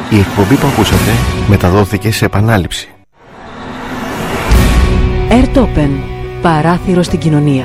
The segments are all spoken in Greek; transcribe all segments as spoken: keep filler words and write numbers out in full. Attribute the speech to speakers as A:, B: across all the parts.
A: Η εκπομπή που ακούσατε μεταδόθηκε σε επανάληψη.
B: Airtopen, παράθυρο στην κοινωνία.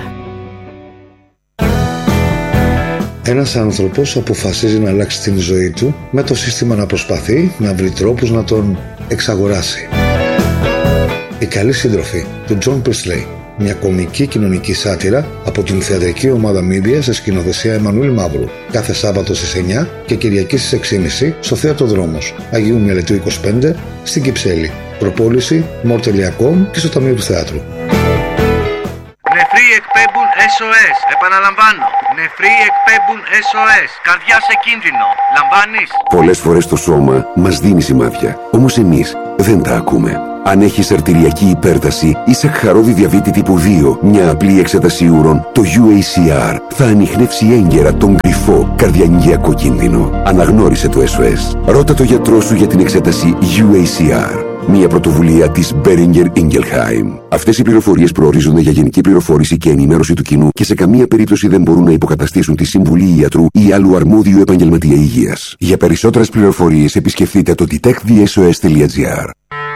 C: Ένας άνθρωπος αποφασίζει να αλλάξει την ζωή του με το σύστημα να προσπαθεί να βρει τρόπους να τον εξαγοράσει. Η καλή σύντροφη του John Priestley, μια κομική κοινωνική σάτυρα από την θεατρική ομάδα Media σε σκηνοθεσία Εμμανουήλ Μαύρου. Κάθε Σάββατο στις εννιά και Κυριακή στις έξι και μισή στο Θέατρο Δρόμος, Αγίου Μελετίου είκοσι πέντε, στην Κυψέλη. Προπόληση μορ τελεία κομ και στο Ταμείο του Θεάτρου.
D: Νεφροί εκπέμπουν ες ο ες. Επαναλαμβάνω. Νεφροί εκπέμπουν ες ο ες. Καρδιά σε κίνδυνο. Λαμβάνεις?
E: Πολλές φορές το σώμα μας δίνει σημάδια. Όμως εμείς δεν τα ακούμε. Αν έχεις αρτηριακή υπέρταση ή σακχαρώδη διαβήτη τύπου δύο, μια απλή εξέταση ούρων, το γιου έι σι αρ θα ανιχνεύσει έγκαιρα τον κρυφό καρδιαγγειακό κίνδυνο. Αναγνώρισε το ες ο ες. Ρώτα το γιατρό σου για την εξέταση γιου έι σι αρ. Μια πρωτοβουλία της Boehringer Ingelheim. Αυτές οι πληροφορίες προορίζονται για γενική πληροφόρηση και ενημέρωση του κοινού και σε καμία περίπτωση δεν μπορούν να υποκαταστήσουν τη συμβουλή ιατρού ή άλλου αρμόδιου επαγγελματία υγείας. Για περισσότερες πληροφορίες επισκεφτείτε το detect the s o s dot g r.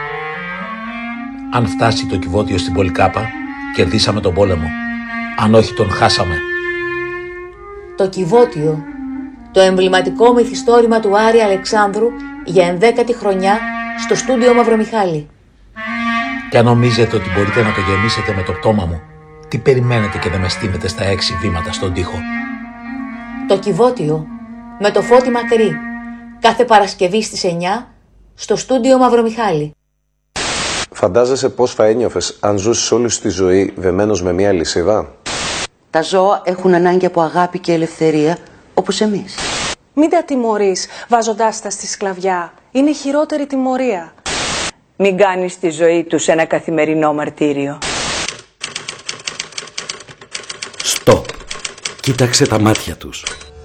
F: Αν φτάσει το κυβότιο στην Πολυκάπα, κερδίσαμε τον πόλεμο. Αν όχι, τον χάσαμε.
G: Το κυβότιο, το εμβληματικό μυθιστόρημα του Άρη Αλεξάνδρου για ενδέκατη χρονιά στο στούντιο Μαυρομιχάλη.
F: Και αν νομίζετε ότι μπορείτε να το γεμίσετε με το πτώμα μου, τι περιμένετε και δεν με στείνετε στα έξι βήματα στον τοίχο?
G: Το κυβότιο με το Φώτη Μακρύ, κάθε Παρασκευή στις εννιά στο στούντιο Μαυρομιχάλη.
H: Φαντάζεσαι πώς θα ένιωθες αν ζούσες όλη σου τη ζωή δεμένος με μια λυσίδα?
I: Τα ζώα έχουν ανάγκη από αγάπη και ελευθερία, όπως εμείς.
J: Μην τα τιμωρείς βάζοντάς τα στη σκλαβιά. Είναι χειρότερη τιμωρία.
K: Μην κάνεις τη ζωή τους ένα καθημερινό μαρτύριο.
L: Στοπ. Κοίταξε τα μάτια τους.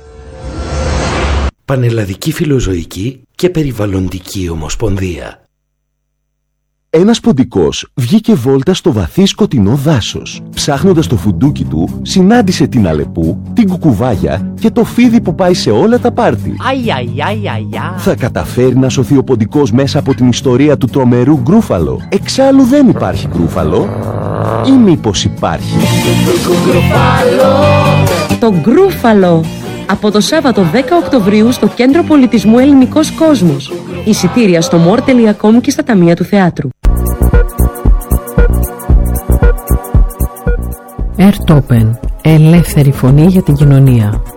L: Πανελλαδική Φιλοζωική και Περιβαλλοντική Ομοσπονδία.
M: Ένας ποντικός βγήκε βόλτα στο βαθύ σκοτεινό δάσος. Ψάχνοντας το φουντούκι του, συνάντησε την Αλεπού, την Κουκουβάγια και το φίδι που πάει σε όλα τα πάρτι.
N: Αι, αι, αι, αι, αι.
M: Θα καταφέρει να σωθεί ο ποντικός μέσα από την ιστορία του τρομερού γκρούφαλο? Εξάλλου δεν υπάρχει γκρούφαλο. Ή μήπως υπάρχει?
B: Το γκρούφαλο. Από το Σάββατο δέκα Οκτωβρίου στο Κέντρο Πολιτισμού Ελληνικός Κόσμος. Εισιτήρια στο μορ τελεία κομ και στα ταμεία του θεάτρου.
O: Airtopen, ελεύθερη φωνή για την κοινωνία.